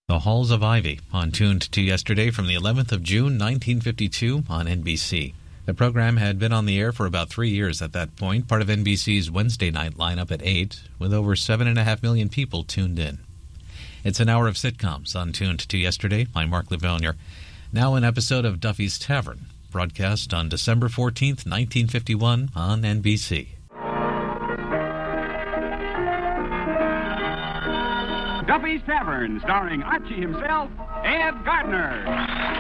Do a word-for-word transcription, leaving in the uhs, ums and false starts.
The Halls of Ivy, on Tuned to Yesterday from the eleventh of June, nineteen fifty-two, on N B C. The program had been on the air for about three years at that point, part of N B C's Wednesday night lineup at eight, with over seven and a half million people tuned in. It's an hour of sitcoms on Tuned to Yesterday. I'm Mark Livonia. Now an episode of Duffy's Tavern, broadcast on December fourteenth, nineteen fifty-one, on N B C. Duffy's Tavern, starring Archie himself, Ed Gardner.